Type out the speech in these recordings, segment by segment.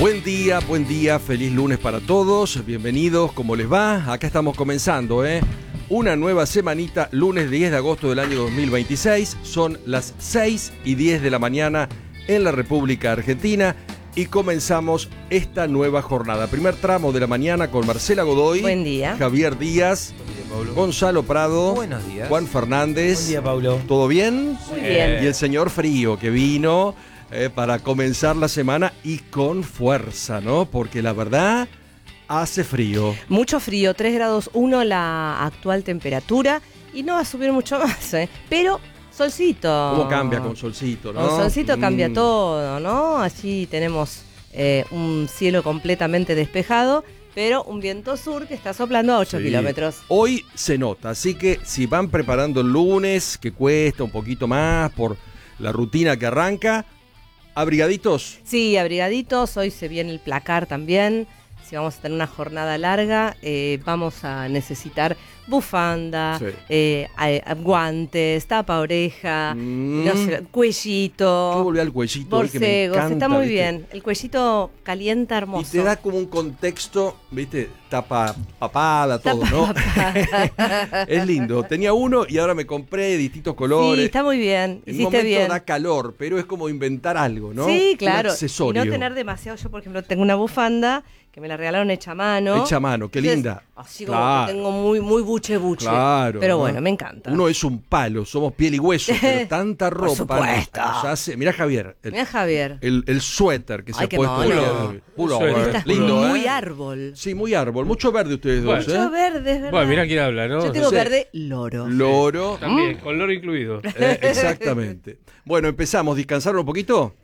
Buen día, feliz lunes para todos, bienvenidos, ¿cómo les va? Acá estamos comenzando, una nueva semanita, lunes 10 de agosto del año 2026, son las 6:10 de la mañana en la República Argentina y comenzamos esta nueva jornada. Primer tramo de la mañana con Marcela Godoy, buen día. Javier Díaz, Gonzalo Prado, buenos días. Juan Fernández. Buen día, Paulo. ¿Todo bien? Muy bien. Y el señor Frío que vino para comenzar la semana y con fuerza, ¿no? Porque la verdad hace frío. Mucho frío, 3 grados 1 la actual temperatura y no va a subir mucho más, pero solcito. ¿Cómo cambia con solcito, no? Con solcito cambia todo, ¿no? Allí tenemos un cielo completamente despejado, pero un viento sur que está soplando a 8 kilómetros. Hoy se nota, así que si van preparando el lunes, que cuesta un poquito más por la rutina que arranca, ¿abrigaditos? Sí, abrigaditos, hoy se viene el placar también. Si vamos a tener una jornada larga, vamos a necesitar bufanda, guantes, tapa oreja, no sé, cuellito. Yo volví al cuellito hoy que me borcegos, encanta, está muy ¿viste? bien. El cuellito calienta hermoso. Y te da como un contexto, ¿viste? Tapa papada, todo, ¿no? Es lindo. Tenía uno y ahora me compré distintos colores. Sí, está muy bien. En un Hiciste momento bien. da calor, pero es como inventar algo, ¿no? Sí, claro. Un accesorio. Y no tener demasiado. Yo, por ejemplo, tengo una bufanda que me la regalaron hecha a mano. Hecha a mano, qué Entonces, linda. Así como Claro. que tengo muy buche. Claro. Pero ¿no? bueno, me encanta. Uno es un palo, somos piel y hueso, pero tanta Por ropa supuesto. nos hace. Mirá, Javier, Mira, Javier. el suéter que se Ay, ha qué puesto. mono. Pullover. Estás Lindo, muy ¿eh? árbol. Sí, muy árbol. Mucho verde ustedes dos, Mucho verde, es verdad. Bueno, mirá quién habla, ¿no? Yo tengo Sí. verde loro. Loro. También, con loro incluido. Exactamente. Bueno, empezamos. ¿Descansaron un poquito?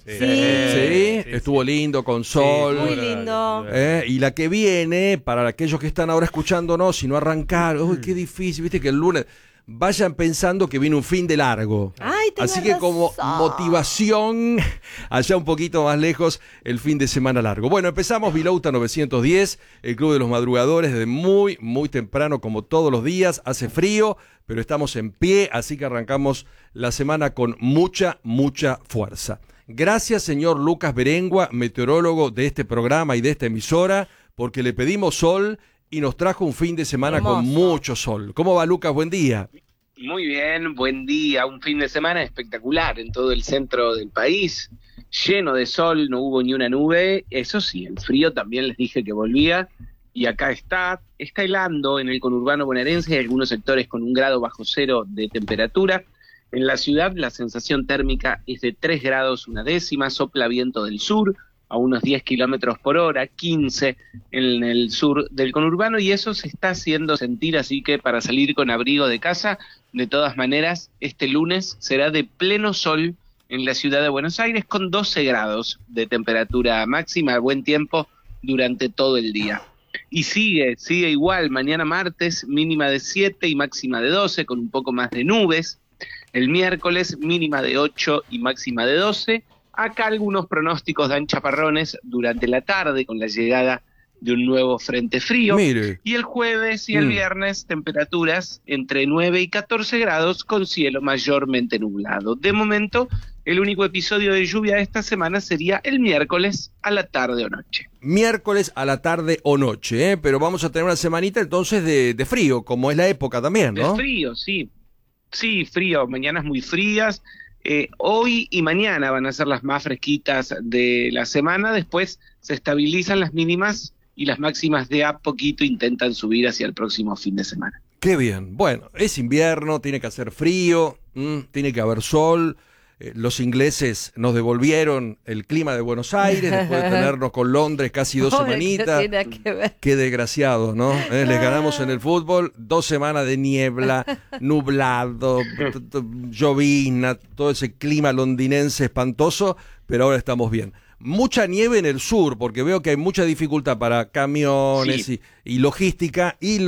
Sí. Estuvo lindo, con sol. Muy lindo. Y la que viene, para aquellos que están ahora escuchándonos y no arrancaron, uy, qué difícil, viste que el lunes vayan pensando que viene un fin de largo. Ay, tenés Así que como razón. motivación, allá un poquito más lejos, el fin de semana largo. Bueno, empezamos Vilauta 910, el Club de los Madrugadores, desde muy temprano, como todos los días. Hace frío, pero estamos en pie, así que arrancamos la semana con mucha fuerza. Gracias, señor Lucas Berengua, meteorólogo de este programa y de esta emisora, porque le pedimos sol y nos trajo un fin de semana Hermoso. con mucho sol. ¿Cómo va, Lucas? Buen día. Muy bien, buen día, un fin de semana espectacular en todo el centro del país, lleno de sol, no hubo ni una nube, eso sí, el frío también les dije que volvía, y acá está helando en el conurbano bonaerense, hay algunos sectores con 1 grado bajo cero de temperatura. En la ciudad la sensación térmica es de 3 grados 1/10, sopla viento del sur a unos 10 kilómetros por hora, 15 en el sur del conurbano, y eso se está haciendo sentir, así que para salir con abrigo de casa, de todas maneras, este lunes será de pleno sol en la ciudad de Buenos Aires, con 12 grados de temperatura máxima, buen tiempo durante todo el día. Y sigue igual, mañana martes, mínima de 7 y máxima de 12, con un poco más de nubes. El miércoles, mínima de 8 y máxima de 12. Acá algunos pronósticos dan chaparrones durante la tarde con la llegada de un nuevo frente frío. Mire. Y el jueves y el viernes, temperaturas entre 9 y 14 grados con cielo mayormente nublado. De momento, el único episodio de lluvia de esta semana sería el miércoles a la tarde o noche. Miércoles a la tarde o noche, pero vamos a tener una semanita entonces de frío, como es la época también, ¿no? De frío, sí. Sí, frío, mañanas muy frías. Hoy y mañana van a ser las más fresquitas de la semana, después se estabilizan las mínimas y las máximas de a poquito intentan subir hacia el próximo fin de semana. Qué bien. Bueno, es invierno, tiene que hacer frío, tiene que haber sol. Los ingleses nos devolvieron el clima de Buenos Aires después de tenernos con Londres casi 2 Pobre, que no semanitas. tiene nada que ver. Qué desgraciados, ¿no? Les ganamos en el fútbol, 2 semanas de niebla, nublado, llovizna, todo ese clima londinense espantoso, pero ahora estamos bien. Mucha nieve en el sur, porque veo que hay mucha dificultad para camiones y logística, y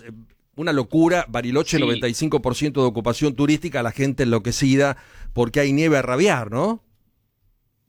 una locura, Bariloche, Sí. 95% de ocupación turística, la gente enloquecida, porque hay nieve a rabiar, ¿no?